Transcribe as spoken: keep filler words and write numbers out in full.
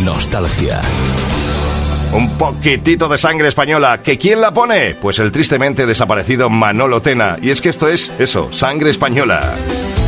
nostalgia. Un poquitito de sangre española. ¿Que quién la pone? Pues el tristemente desaparecido Manolo Tena. Y es que esto es, eso, sangre española.